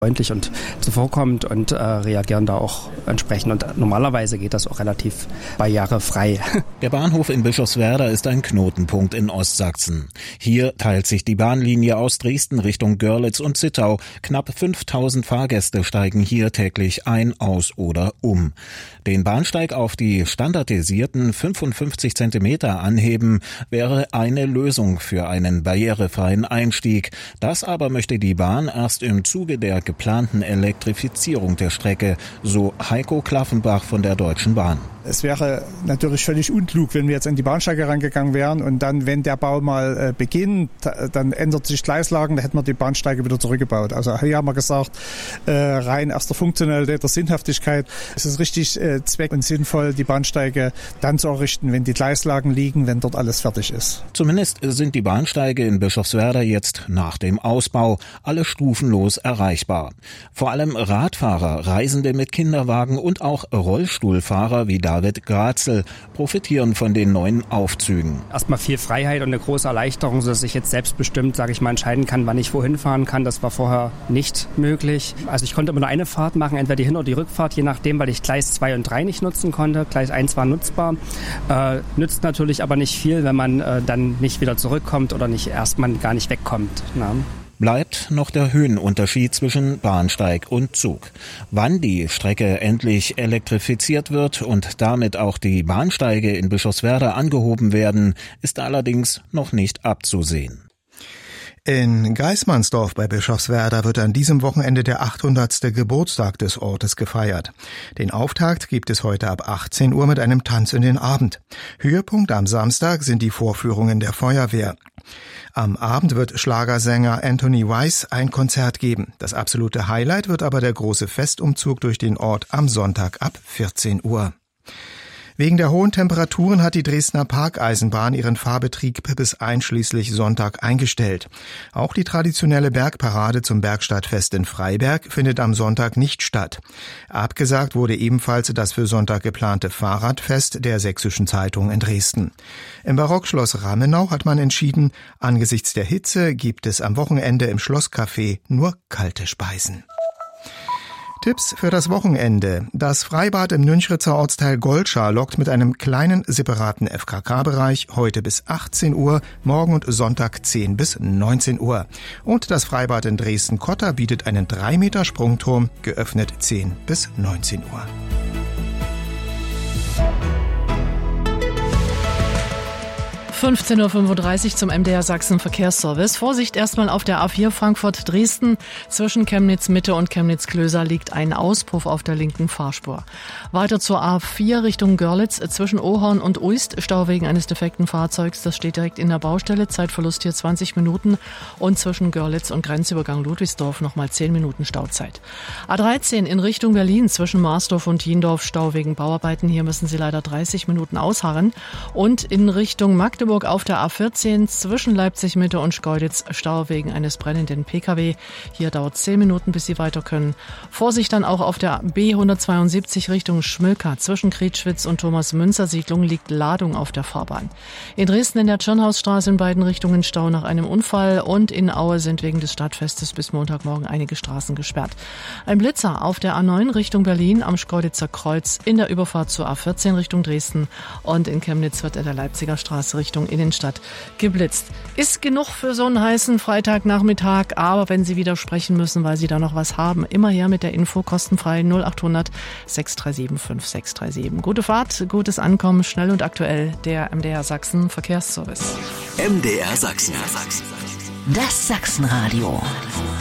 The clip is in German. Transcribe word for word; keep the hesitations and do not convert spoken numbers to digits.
freundlich und zuvorkommt und äh, reagieren da auch entsprechend. Und normalerweise geht das auch relativ barrierefrei. Der Bahnhof in Bischofswerda ist ein Knotenpunkt in Ostsachsen. Hier teilt sich die Bahnlinie aus Dresden Richtung Görlitz und Zittau. Knapp fünftausend Fahrgäste steigen hier täglich ein, aus oder um. Den Bahnsteig auf die standardisierten fünfundfünfzig Zentimeter anheben, wäre eine Lösung für einen barrierefreien Einstieg. Das aber möchte die Bahn erst im Zuge der geplanten Elektrifizierung der Strecke, so Heiko Klaffenbach von der Deutschen Bahn. Es wäre natürlich völlig unklug, wenn wir jetzt an die Bahnsteige rangegangen wären und dann, wenn der Bau mal äh, beginnt, dann ändert sich Gleislagen, da hätten wir die Bahnsteige wieder zurückgebaut. Also hier haben wir gesagt, äh, rein aus der Funktionalität, der Sinnhaftigkeit, es ist richtig äh, zweck- und sinnvoll, die Bahnsteige dann zu errichten, wenn die Gleislagen liegen, wenn dort alles fertig ist. Zumindest sind die Bahnsteige in Bischofswerda jetzt nach dem Ausbau alle stufenlos erreichbar. Vor allem Radfahrer, Reisende mit Kinderwagen und auch Rollstuhlfahrer wie David Grazel profitieren von den neuen Aufzügen. Erstmal viel Freiheit und eine große Erleichterung, sodass ich jetzt selbstbestimmt, sage ich mal, entscheiden kann, wann ich wohin fahren kann. Das war vorher nicht möglich. Also ich konnte immer nur eine Fahrt machen, entweder die Hin- oder die Rückfahrt, je nachdem, weil ich Gleis zwei und drei nicht nutzen konnte. Gleis eins war nutzbar. Äh, nützt natürlich aber nicht viel, wenn man äh, dann nicht wieder zurückkommt oder nicht erstmal gar nicht wegkommt. Na? Bleibt noch der Höhenunterschied zwischen Bahnsteig und Zug. Wann die Strecke endlich elektrifiziert wird und damit auch die Bahnsteige in Bischofswerda angehoben werden, ist allerdings noch nicht abzusehen. In Geismannsdorf bei Bischofswerda wird an diesem Wochenende der achthundertste Geburtstag des Ortes gefeiert. Den Auftakt gibt es heute ab achtzehn Uhr mit einem Tanz in den Abend. Höhepunkt am Samstag sind die Vorführungen der Feuerwehr. Am Abend wird Schlagersänger Anthony Weiss ein Konzert geben. Das absolute Highlight wird aber der große Festumzug durch den Ort am Sonntag ab vierzehn Uhr. Wegen der hohen Temperaturen hat die Dresdner Parkeisenbahn ihren Fahrbetrieb bis einschließlich Sonntag eingestellt. Auch die traditionelle Bergparade zum Bergstadtfest in Freiberg findet am Sonntag nicht statt. Abgesagt wurde ebenfalls das für Sonntag geplante Fahrradfest der Sächsischen Zeitung in Dresden. Im Barockschloss Ramenau hat man entschieden, angesichts der Hitze gibt es am Wochenende im Schlosscafé nur kalte Speisen. Tipps für das Wochenende. Das Freibad im Nünchritzer Ortsteil Goldscha lockt mit einem kleinen separaten F K K-Bereich heute bis achtzehn Uhr, morgen und Sonntag zehn bis neunzehn Uhr. Und das Freibad in Dresden-Kotter bietet einen drei Meter Sprungturm, geöffnet zehn bis neunzehn Uhr. fünfzehn Uhr fünfunddreißig zum M D R Sachsen Verkehrsservice. Vorsicht erstmal auf der A vier Frankfurt-Dresden. Zwischen Chemnitz-Mitte und Chemnitz-Klöser liegt ein Auspuff auf der linken Fahrspur. Weiter zur A vier Richtung Görlitz. Zwischen Ohorn und Uist Stau wegen eines defekten Fahrzeugs. Das steht direkt in der Baustelle. Zeitverlust hier zwanzig Minuten. Und zwischen Görlitz und Grenzübergang Ludwigsdorf nochmal zehn Minuten Stauzeit. A dreizehn in Richtung Berlin. Zwischen Marsdorf und Jiendorf Stau wegen Bauarbeiten. Hier müssen Sie leider dreißig Minuten ausharren. Und in Richtung Magdeburg auf der A vierzehn zwischen Leipzig-Mitte und Schkeuditz Stau wegen eines brennenden P K W. Hier dauert zehn Minuten, bis Sie weiter können. Vorsicht dann auch auf der B hundertzweiundsiebzig Richtung Schmöllka. Zwischen Krietschwitz und Thomas-Münzer-Siedlung liegt Ladung auf der Fahrbahn. In Dresden in der Tschirnhausstraße in beiden Richtungen Stau nach einem Unfall und in Aue sind wegen des Stadtfestes bis Montagmorgen einige Straßen gesperrt. Ein Blitzer auf der A neun Richtung Berlin am Schkeuditzer Kreuz in der Überfahrt zur A vierzehn Richtung Dresden und in Chemnitz wird in der Leipziger Straße Richtung Innenstadt geblitzt. Ist genug für so einen heißen Freitagnachmittag, aber wenn Sie widersprechen müssen, weil Sie da noch was haben, immer her mit der Info kostenfrei null acht hundert sechs drei sieben fünf sechs drei sieben. Gute Fahrt, gutes Ankommen, schnell und aktuell, der M D R Sachsen Verkehrsservice. M D R Sachsen. Das Sachsenradio.